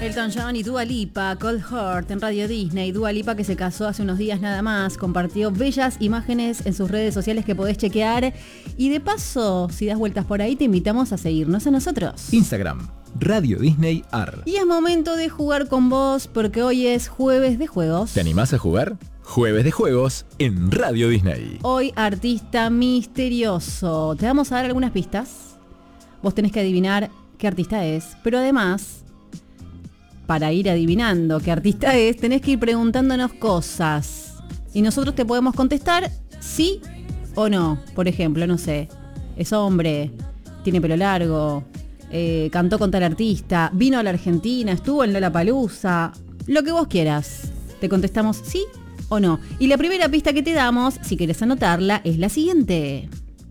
Elton John y Dua Lipa, Cold Heart en Radio Disney. Dua Lipa, que se casó hace unos días nada más, compartió bellas imágenes en sus redes sociales que podés chequear. Y de paso, si das vueltas por ahí, te invitamos a seguirnos a nosotros. Instagram, Radio Disney Ar. Y es momento de jugar con vos porque hoy es Jueves de Juegos. ¿Te animás a jugar? Jueves de Juegos en Radio Disney. Hoy artista misterioso. Te vamos a dar algunas pistas. Vos tenés que adivinar qué artista es, pero además, para ir adivinando qué artista es, tenés que ir preguntándonos cosas. Y nosotros te podemos contestar sí o no. Por ejemplo, no sé, es hombre, tiene pelo largo, cantó con tal artista, vino a la Argentina, estuvo en Lollapalooza, lo que vos quieras. Te contestamos sí o no. Y la primera pista que te damos, si querés anotarla, es la siguiente.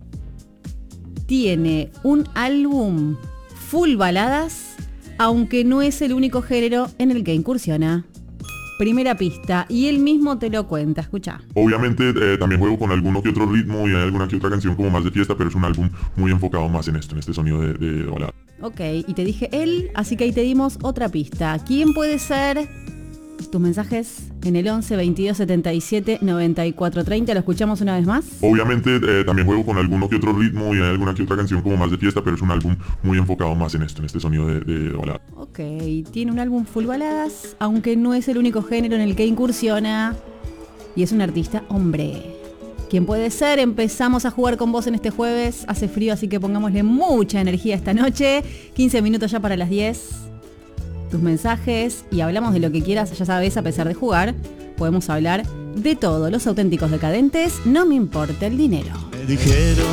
Tiene un álbum full baladas, aunque no es el único género en el que incursiona. Primera pista, y él mismo te lo cuenta, escucha. Obviamente también juego con alguno que otro ritmo y hay alguna que otra canción como más de fiesta, pero es un álbum muy enfocado más en esto, en este sonido de balada. Ok, y te dije él, así que ahí te dimos otra pista. ¿Quién puede ser? Tus mensajes en el 11 22 77 94 30. ¿Lo escuchamos una vez más? Obviamente también juego con alguno que otro ritmo y hay alguna que otra canción como más de fiesta, pero es un álbum muy enfocado más en esto, en este sonido de balada. Ok, tiene un álbum full baladas, aunque no es el único género en el que incursiona. Y es un artista hombre. ¿Quién puede ser? Empezamos a jugar con vos en este jueves. Hace frío, así que pongámosle mucha energía esta noche. 15 minutos ya para las 10. Tus mensajes y hablamos de lo que quieras, ya sabes, a pesar de jugar, podemos hablar de todo. Los auténticos decadentes, no me importa el dinero. Me dijeron